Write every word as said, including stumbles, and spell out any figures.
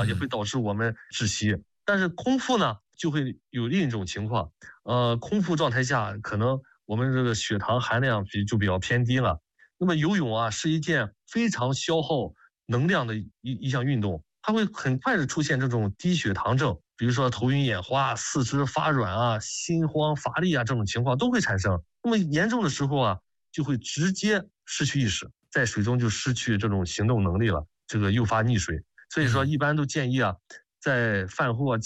也会导致我们窒息。但是空腹呢，就会有另一种情况，呃，空腹状态下可能我们这个血糖含量比就比较偏低了。那么游泳啊是一件非常消耗能量的一一项运动，它会很快的出现这种低血糖症，比如说头晕眼花、四肢发软啊、心慌乏力啊这种情况都会产生。那么严重的时候啊，就会直接失去意识，在水中就失去这种行动能力了，这个诱发溺水。所以说，一般都建议啊，在饭后啊。